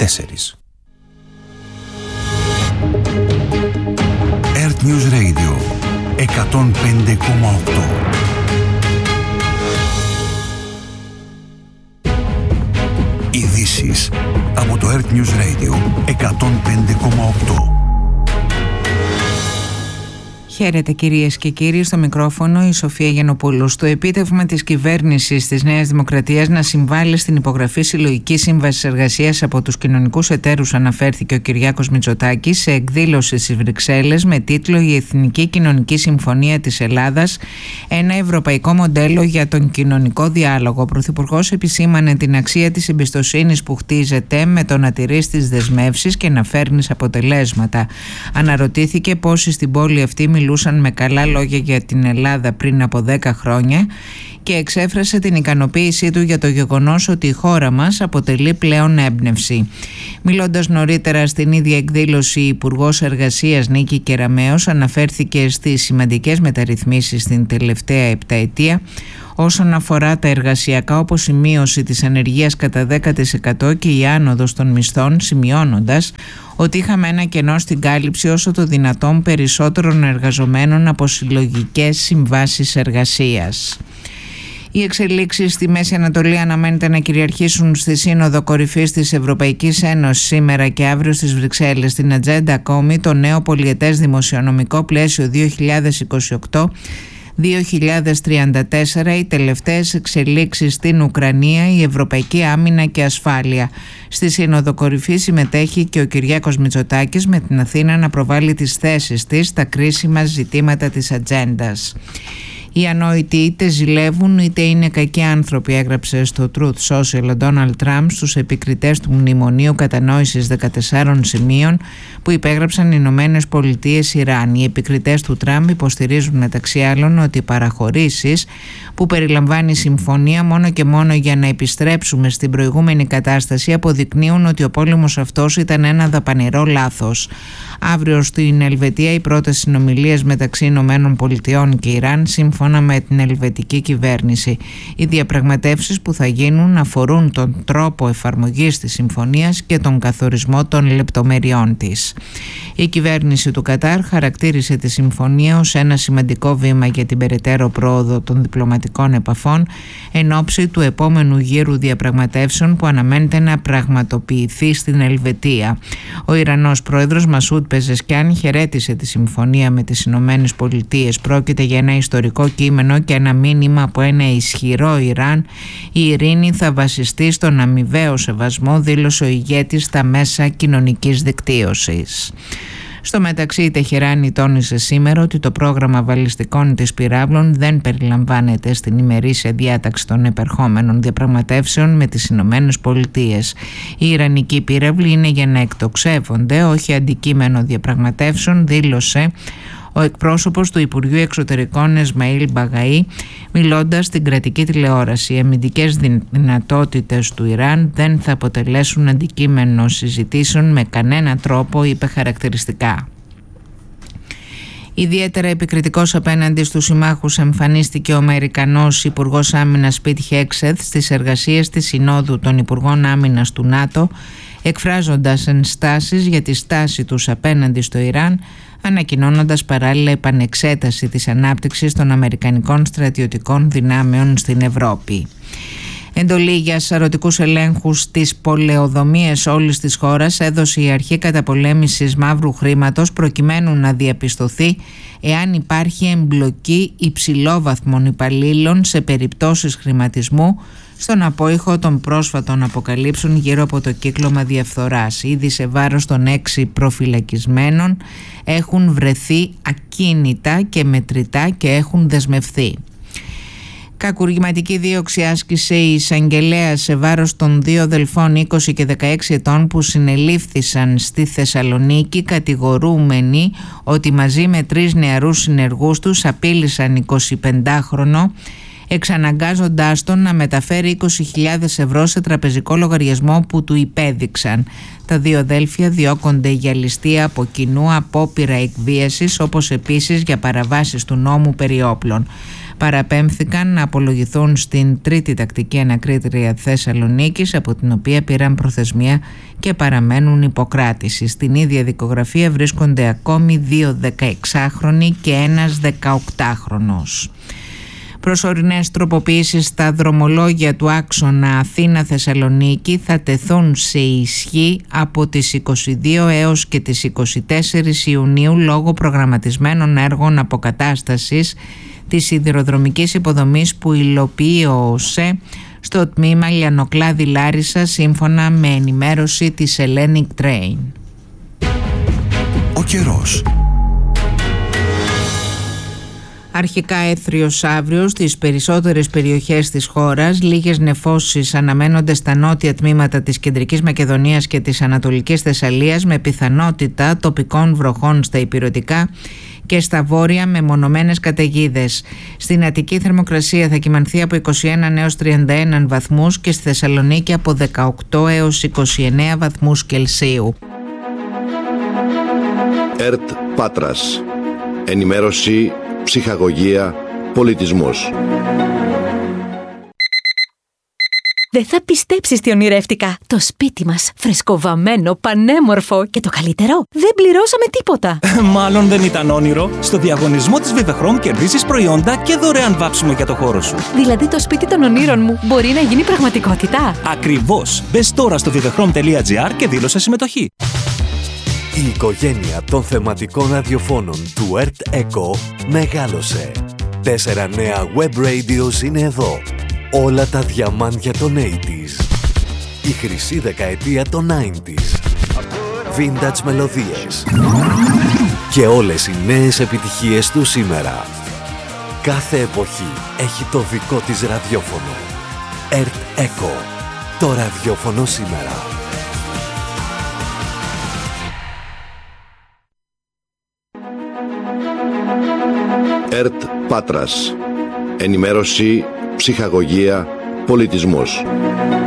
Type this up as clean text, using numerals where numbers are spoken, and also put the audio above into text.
Earth News Radio 105,8. Ειδήσεις από το Earth News Radio 105,8. Χαίρετε κυρίες και κύριοι, στο μικρόφωνο η Σοφία Γιαννοπούλου. Στο επίτευγμα της κυβέρνησης της Νέας Δημοκρατίας να συμβάλλει στην υπογραφή συλλογικής σύμβασης εργασίας από τους κοινωνικούς εταίρους αναφέρθηκε ο Κυριάκος Μητσοτάκης σε εκδήλωση στις Βρυξέλλες με τίτλο «Η Εθνική Κοινωνική Συμφωνία της Ελλάδας, ένα ευρωπαϊκό μοντέλο για τον κοινωνικό διάλογο». Ο Πρωθυπουργός επισήμανε την αξία της εμπιστοσύνης που χτίζεται με το να τηρείς τις δεσμεύσεις και να φέρνεις αποτελέσματα. Αναρωτήθηκε πόσοι στην πόλη αυτή μιλούσαν με καλά λόγια για την Ελλάδα πριν από 10 χρόνια και εξέφρασε την ικανοποίησή του για το γεγονός ότι η χώρα μας αποτελεί πλέον έμπνευση. Μιλώντας νωρίτερα στην ίδια εκδήλωση, η Υπουργός Εργασίας Νίκη Κεραμέως αναφέρθηκε στις σημαντικές μεταρρυθμίσεις στην τελευταία επταετία όσον αφορά τα εργασιακά, όπως η μείωση της ανεργίας κατά 10% και η άνοδος των μισθών, σημειώνοντας ότι είχαμε ένα κενό στην κάλυψη όσο το δυνατόν περισσότερων εργαζομένων από συλλογικές συμβάσεις εργασίας. Οι εξελίξεις στη Μέση Ανατολή αναμένεται να κυριαρχήσουν στη Σύνοδο Κορυφής της Ευρωπαϊκής Ένωσης σήμερα και αύριο στις Βρυξέλλες. Στην ατζέντα ακόμη το νέο πολιετές δημοσιονομικό πλαίσιο 2028-2034, οι τελευταίες εξελίξεις στην Ουκρανία, η ευρωπαϊκή άμυνα και ασφάλεια. Στη Σύνοδο Κορυφή συμμετέχει και ο Κυριάκος Μητσοτάκης με την Αθήνα να προβάλλει τις θέσεις της στα κρίσιμα ζητήματα της ατζέντας. Οι ανόητοι είτε ζηλεύουν είτε είναι κακοί άνθρωποι, έγραψε στο Truth Social ο Ντόναλντ Τραμπ στους επικριτές του Μνημονίου Κατανόησης 14 σημείων που υπέγραψαν οι Ηνωμένες Πολιτείες Ιράν. Οι επικριτές του Τραμπ υποστηρίζουν μεταξύ άλλων ότι οι παραχωρήσεις που περιλαμβάνει η συμφωνία μόνο και μόνο για να επιστρέψουμε στην προηγούμενη κατάσταση αποδεικνύουν ότι ο πόλεμος αυτός ήταν ένα δαπανηρό λάθος. Αύριο στην Ελβετία οι πρώτες συνομιλίες μεταξύ Ηνωμένων Πολιτειών και Ιράν σύμφωνα με την ελβετική κυβέρνηση. Οι διαπραγματεύσεις που θα γίνουν αφορούν τον τρόπο εφαρμογής της συμφωνίας και τον καθορισμό των λεπτομεριών της. Η κυβέρνηση του Κατάρ χαρακτήρισε τη συμφωνία ως ένα σημαντικό βήμα για την περαιτέρω πρόοδο των διπλωματικών επαφών εν ώψη του επόμενου γύρου διαπραγματεύσεων που αναμένεται να πραγματοποιηθεί στην Ελβετία. Ο Ιρανός πρόεδρος Μασούντ Πεζεσκιάν χαιρέτησε τη συμφωνία με τις Ηνωμένες Πολιτείες. Πρόκειται για ένα ιστορικό κείμενο και ένα μήνυμα από ένα ισχυρό Ιράν. Η ειρήνη θα βασιστεί στον αμοιβαίο σεβασμό, δήλωσε ο ηγέτης στα μέσα κοινωνικής δικτύωσης. Στο μεταξύ, η Τεχεράνη τόνισε σήμερα ότι το πρόγραμμα βαλιστικών της πυράβλων δεν περιλαμβάνεται στην ημερήσια διάταξη των επερχόμενων διαπραγματεύσεων με τις Ηνωμένες Πολιτείες. Οι ιρανικοί πύραυλοι είναι για να εκτοξεύονται, όχι αντικείμενο διαπραγματεύσεων, δήλωσε ο εκπρόσωπος του Υπουργείου Εξωτερικών Εσμαήλ Μπαγαή, μιλώντας στην κρατική τηλεόραση. Οι αμυντικές δυνατότητες του Ιράν δεν θα αποτελέσουν αντικείμενο συζητήσεων με κανένα τρόπο, είπε χαρακτηριστικά. Ιδιαίτερα επικριτικός απέναντι στους συμμάχους εμφανίστηκε ο Αμερικανός Υπουργός Άμυνας Πιτ Χέξεθ στις εργασίες της Συνόδου των Υπουργών Άμυνας του ΝΑΤΟ, εκφράζοντας ενστάσεις για τη στάση τους απέναντι στο Ιράν, ανακοινώνοντας παράλληλα επανεξέταση της ανάπτυξης των αμερικανικών στρατιωτικών δυνάμεων στην Ευρώπη. Εντολή για σαρωτικούς ελέγχους στις πολεοδομίες όλης της χώρας έδωσε η Αρχή Καταπολέμησης Μαύρου Χρήματος προκειμένου να διαπιστωθεί εάν υπάρχει εμπλοκή υψηλόβαθμων υπαλλήλων σε περιπτώσεις χρηματισμού στον απόϊχο των πρόσφατων αποκαλύψεων γύρω από το κύκλωμα διαφθοράς. Ήδη σε βάρος των 6 προφυλακισμένων έχουν βρεθεί ακίνητα και μετρητά και έχουν δεσμευθεί. Κακουργηματική δίωξη άσκησε η εισαγγελέα σε βάρος των 2 αδελφών 20 και 16 ετών που συνελήφθησαν στη Θεσσαλονίκη, κατηγορούμενοι ότι μαζί με 3 νεαρούς συνεργούς τους απείλησαν 25χρονο, εξαναγκάζοντάς τον να μεταφέρει 20.000 ευρώ σε τραπεζικό λογαριασμό που του υπέδειξαν. Τα 2 αδέλφια διώκονται για ληστεία από κοινού, απόπειρα εκβίασης, όπως επίσης για παραβάσεις του νόμου περί όπλων. παραπέμφθηκαν να απολογηθούν στην τρίτη τακτική ανακρίτρια Θεσσαλονίκης, από την οποία πήραν προθεσμία και παραμένουν υποκράτηση. Στην ίδια δικογραφία βρίσκονται ακόμη 2 16χρονοι και ένας 18χρονος. Προσωρινές τροποποιήσεις στα δρομολόγια του άξονα Αθήνα-Θεσσαλονίκη θα τεθούν σε ισχύ από τις 22 έως και τις 24 Ιουνίου λόγω προγραμματισμένων έργων αποκατάστασης της σιδηροδρομικής υποδομής που υλοποιεί ο ΟΣΕ στο τμήμα Λιανοκλάδη Λάρισα, σύμφωνα με ενημέρωση της Hellenic Train. Ο καιρός. Αρχικά έθριος αύριο στις περισσότερες περιοχές της χώρας. Λίγες νεφώσεις αναμένονται στα νότια τμήματα της Κεντρικής Μακεδονίας και της Ανατολικής Θεσσαλίας, με πιθανότητα τοπικών βροχών στα ηπειρωτικά και στα βόρεια με μονομένες καταιγίδες. Στην Αττική θερμοκρασία θα κυμανθεί από 21 έως 31 βαθμούς και στη Θεσσαλονίκη από 18 έως 29 βαθμούς Κελσίου. ΕΡΤ Πάτρας. Ενημέρωση, ψυχαγωγία, πολιτισμός. Δεν θα πιστέψεις τι ονειρεύτηκα. Το σπίτι μας, φρεσκοβαμμένο, πανέμορφο και το καλύτερο, δεν πληρώσαμε τίποτα. Μάλλον δεν ήταν όνειρο. Στο διαγωνισμό της Vivechrome κερδίζεις προϊόντα και δωρεάν βάψιμο για το χώρο σου. Δηλαδή το σπίτι των ονείρων μου μπορεί να γίνει πραγματικότητα. Ακριβώς. Μπες τώρα στο vivechrome.gr και δήλωσε συμμετοχή. Η οικογένεια των θεματικών ραδιοφώνων του ERT ECO μεγάλωσε. 4 νέα web radios είναι εδώ. Όλα τα διαμάντια των 80s. Η χρυσή δεκαετία των 90s. Vintage μελωδίες. Και όλες οι νέες επιτυχίες του σήμερα. Κάθε εποχή έχει το δικό της ραδιόφωνο. ERT ECO. Το ραδιόφωνο σήμερα. ΕΡΤ Πάτρας. Ενημέρωση, ψυχαγωγία, πολιτισμός.